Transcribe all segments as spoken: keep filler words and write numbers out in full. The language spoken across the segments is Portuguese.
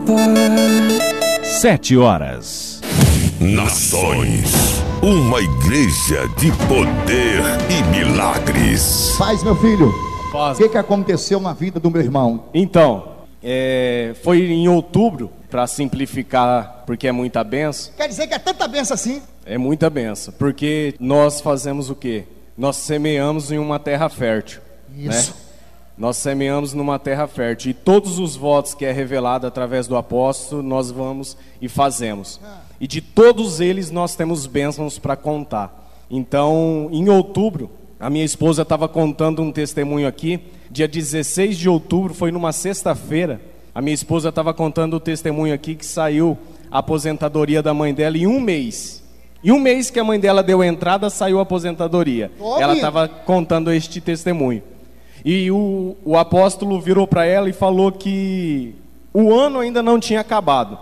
Sete horas. Nações, uma igreja de poder e milagres. Paz, meu filho, Paz. o que, que aconteceu na vida do meu irmão? Então, é, foi em outubro, para simplificar, porque é muita benção. Quer dizer que é tanta benção assim? É muita benção, porque nós fazemos o quê? Nós semeamos em uma terra fértil. Isso. Né? Nós semeamos numa terra fértil. E todos os votos que é revelado através do apóstolo, nós vamos e fazemos. E de todos eles nós temos bênçãos para contar. Então, em outubro, a minha esposa estava contando um testemunho aqui. Dia dezesseis de outubro, foi numa sexta-feira. A minha esposa estava contando o testemunho aqui que saiu a aposentadoria da mãe dela em um mês. Em um mês que a mãe dela deu entrada, saiu a aposentadoria. Ô, ela minha. estava contando este testemunho. E o, o apóstolo virou para ela e falou que o ano ainda não tinha acabado.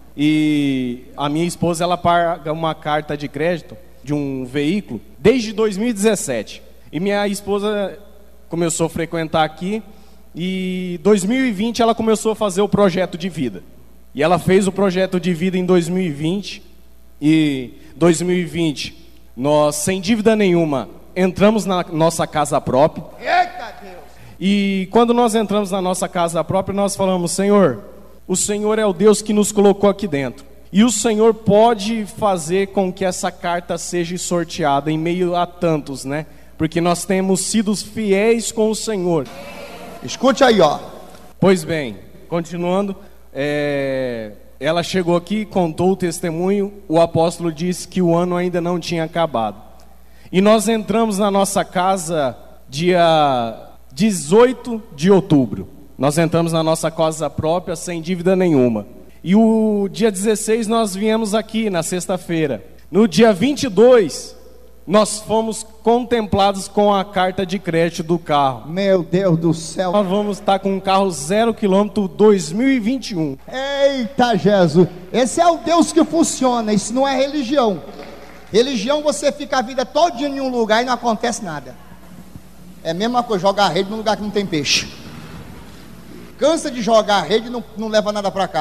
E a minha esposa, ela paga uma carta de crédito de um veículo desde dois mil e dezessete. E minha esposa começou a frequentar aqui. E em dois mil e vinte ela começou a fazer o projeto de vida. E ela fez o projeto de vida em dois mil e vinte. E dois mil e vinte, nós, sem dívida nenhuma, entramos na nossa casa própria. Eita Deus! E quando nós entramos na nossa casa própria, nós falamos: Senhor, o Senhor é o Deus que nos colocou aqui dentro. E o Senhor pode fazer com que essa carta seja sorteada em meio a tantos, né? Porque nós temos sido fiéis com o Senhor. Escute aí, ó. Pois bem, continuando, é... ela chegou aqui, contou o testemunho. O apóstolo disse que o ano ainda não tinha acabado. E nós entramos na nossa casa dia dezoito de outubro. Nós entramos na nossa casa própria sem dívida nenhuma. E o dia dezesseis nós viemos aqui na sexta-feira. No dia vinte e dois, nós fomos contemplados com a carta de crédito do carro. Meu Deus do céu. Nós vamos estar com um carro zero quilômetro dois mil e vinte e um. Eita Jesus, esse é o Deus que funciona, isso não é religião. Religião, você fica a vida todinha em um lugar e não acontece nada. É a mesma coisa, jogar rede num lugar que não tem peixe. Cansa de jogar rede e não, não leva nada para cá.